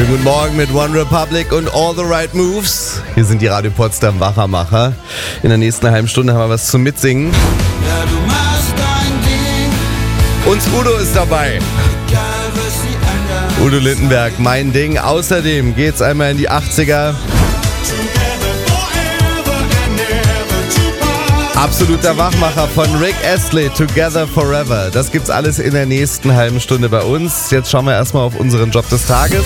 Schönen guten Morgen mit One Republic und All the Right Moves. Hier sind die Radio Potsdam Wachermacher. In der nächsten halben Stunde haben wir was zum Mitsingen. Ja, du machst dein Ding. Und Udo ist dabei. Egal, was sie ändern. Udo Lindenberg, mein Ding. Außerdem geht's einmal in die 80er. Absoluter Wachmacher von Rick Astley, Together Forever. Das gibt's alles in der nächsten halben Stunde bei uns. Jetzt schauen wir erstmal auf unseren Job des Tages.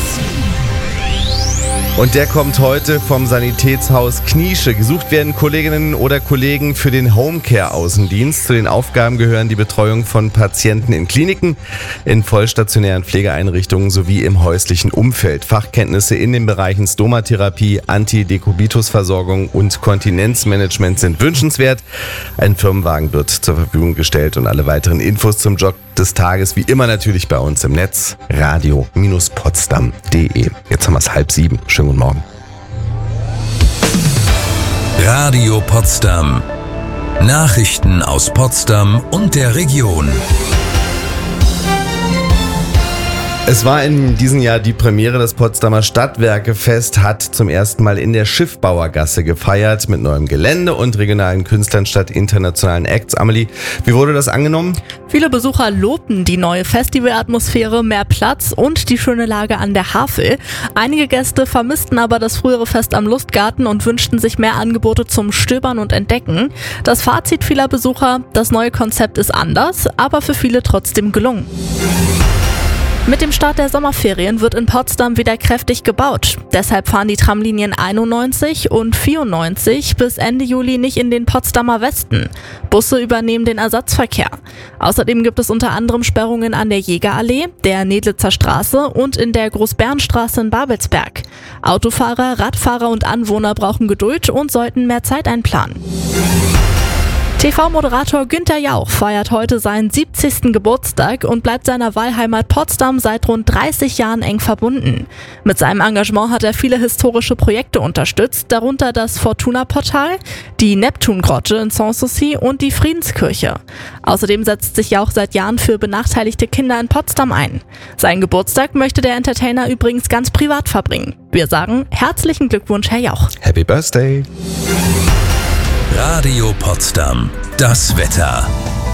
Und der kommt heute vom Sanitätshaus Kniesche. Gesucht werden Kolleginnen oder Kollegen für den Homecare-Außendienst. Zu den Aufgaben gehören die Betreuung von Patienten in Kliniken, in vollstationären Pflegeeinrichtungen sowie im häuslichen Umfeld. Fachkenntnisse in den Bereichen Stomatherapie, Antidekubitusversorgung und Kontinenzmanagement sind wünschenswert. Ein Firmenwagen wird zur Verfügung gestellt und alle weiteren Infos zum Job des Tages wie immer natürlich bei uns im Netz radio-potsdam.de. Jetzt haben wir es 6:30. Schönen guten Morgen. Radio Potsdam. Nachrichten aus Potsdam und der Region. Es war in diesem Jahr die Premiere. Das Potsdamer Stadtwerkefest hat zum ersten Mal in der Schiffbauergasse gefeiert mit neuem Gelände und regionalen Künstlern statt internationalen Acts. Amelie, wie wurde das angenommen? Viele Besucher lobten die neue Festivalatmosphäre, mehr Platz und die schöne Lage an der Havel. Einige Gäste vermissten aber das frühere Fest am Lustgarten und wünschten sich mehr Angebote zum Stöbern und Entdecken. Das Fazit vieler Besucher: Das neue Konzept ist anders, aber für viele trotzdem gelungen. Mit dem Start der Sommerferien wird in Potsdam wieder kräftig gebaut. Deshalb fahren die Tramlinien 91 und 94 bis Ende Juli nicht in den Potsdamer Westen. Busse übernehmen den Ersatzverkehr. Außerdem gibt es unter anderem Sperrungen an der Jägerallee, der Nedlitzer Straße und in der Großbärenstraße in Babelsberg. Autofahrer, Radfahrer und Anwohner brauchen Geduld und sollten mehr Zeit einplanen. TV-Moderator Günther Jauch feiert heute seinen 70. Geburtstag und bleibt seiner Wahlheimat Potsdam seit rund 30 Jahren eng verbunden. Mit seinem Engagement hat er viele historische Projekte unterstützt, darunter das Fortuna-Portal, die Neptungrotte in Sanssouci und die Friedenskirche. Außerdem setzt sich Jauch seit Jahren für benachteiligte Kinder in Potsdam ein. Seinen Geburtstag möchte der Entertainer übrigens ganz privat verbringen. Wir sagen herzlichen Glückwunsch, Herr Jauch. Happy Birthday! Radio Potsdam. Das Wetter.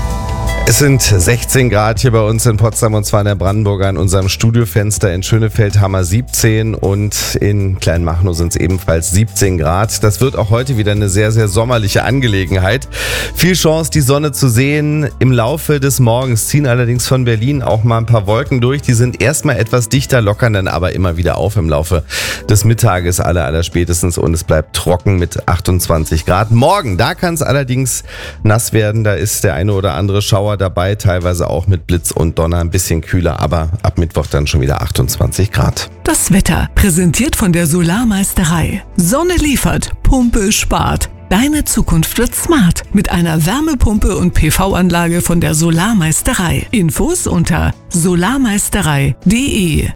Es sind 16 Grad hier bei uns in Potsdam und zwar in der Brandenburger an unserem Studiofenster. In Schönefeld haben wir 17 und in Kleinmachnow sind es ebenfalls 17 Grad. Das wird auch heute wieder eine sehr, sehr sommerliche Angelegenheit. Viel Chance, die Sonne zu sehen. Im Laufe des Morgens ziehen allerdings von Berlin auch mal ein paar Wolken durch. Die sind erstmal etwas dichter, lockern dann aber immer wieder auf im Laufe des Mittages allerspätestens und es bleibt trocken mit 28 Grad. Morgen, da kann es allerdings nass werden. Da ist der eine oder andere Schauer dabei, teilweise auch mit Blitz und Donner, ein bisschen kühler, aber ab Mittwoch dann schon wieder 28 Grad. Das Wetter, präsentiert von der Solarmeisterei. Sonne liefert, Pumpe spart. Deine Zukunft wird smart mit einer Wärmepumpe und PV-Anlage von der Solarmeisterei. Infos unter solarmeisterei.de.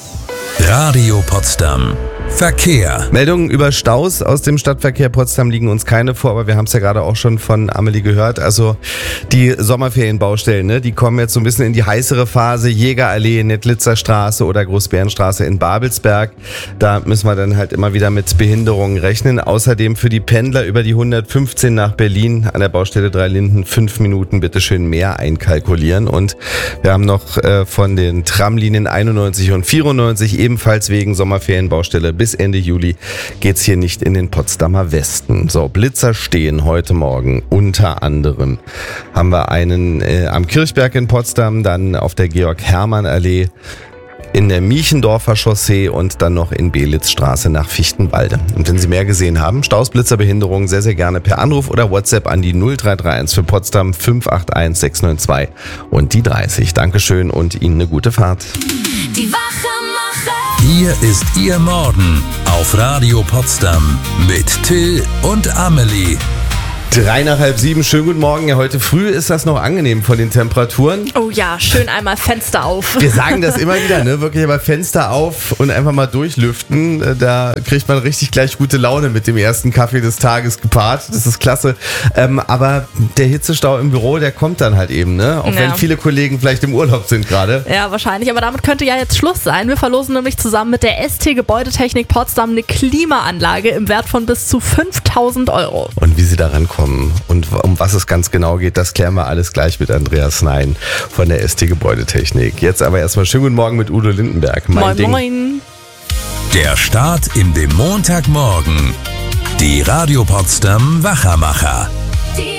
Radio Potsdam. Verkehr. Meldungen über Staus aus dem Stadtverkehr Potsdam liegen uns keine vor, aber wir haben es ja gerade auch schon von Amelie gehört. Also die Sommerferienbaustellen, ne, die kommen jetzt so ein bisschen in die heißere Phase. Jägerallee, Nedlitzer Straße oder Großbärenstraße in Babelsberg. Da müssen wir dann halt immer wieder mit Behinderungen rechnen. Außerdem für die Pendler über die 115 nach Berlin an der Baustelle 3 Linden 5 Minuten bitteschön mehr einkalkulieren. Und wir haben noch von den Tramlinien 91 und 94 ebenfalls wegen Sommerferienbaustelle bis Ende Juli geht's hier nicht in den Potsdamer Westen. So, Blitzer stehen heute Morgen. Unter anderem haben wir einen am Kirchberg in Potsdam, dann auf der Georg-Hermann-Allee, in der Miechendorfer Chaussee und dann noch in Belitzstraße nach Fichtenwalde. Und wenn Sie mehr gesehen haben, Staus, Blitzer, Behinderungen, sehr, sehr gerne per Anruf oder WhatsApp an die 0331 für Potsdam 581 692 und die 30. Dankeschön und Ihnen eine gute Fahrt. Die Wachermacher. Hier ist Ihr Morgen auf Radio Potsdam mit Till und Amelie. 3 nach halb 7, schönen guten Morgen. Ja, heute früh ist das noch angenehm von den Temperaturen. Oh ja, schön einmal Fenster auf. Wir sagen das immer wieder, ne? Wirklich einmal Fenster auf und einfach mal durchlüften. Da kriegt man richtig gleich gute Laune mit dem ersten Kaffee des Tages gepaart. Das ist klasse. Aber der Hitzestau im Büro, der kommt dann halt eben, ne? Auch wenn viele Kollegen vielleicht im Urlaub sind gerade. Ja, wahrscheinlich. Aber damit könnte ja jetzt Schluss sein. Wir verlosen nämlich zusammen mit der ST Gebäudetechnik Potsdam eine Klimaanlage im Wert von bis zu 5.000 €. Und wie sie da rankommen und um was es ganz genau geht, das klären wir alles gleich mit Andreas Nein von der ST Gebäudetechnik. Jetzt aber erstmal schönen guten Morgen mit Udo Lindenberg. Moin. Der Start in den Montagmorgen. Die Radio Potsdam Wachermacher.